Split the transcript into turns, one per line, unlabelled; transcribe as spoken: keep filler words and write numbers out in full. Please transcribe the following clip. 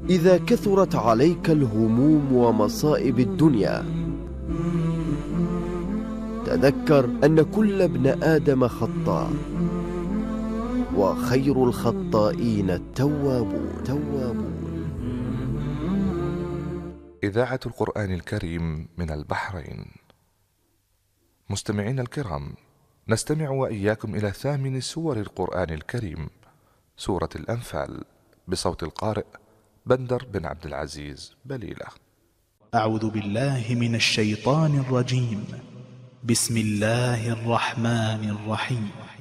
إذا كثرت عليك الهموم ومصائب الدنيا، تذكر أن كل ابن آدم خطاء، وخير الخطائين التوابون. توابون.
إذاعة القرآن الكريم من البحرين. مستمعين الكرام، نستمع وإياكم إلى ثامن سور القرآن الكريم، سورة الأنفال، بصوت القارئ بندر بن عبد العزيز بليلة.
أعوذ بالله من الشيطان الرجيم. بسم الله الرحمن الرحيم.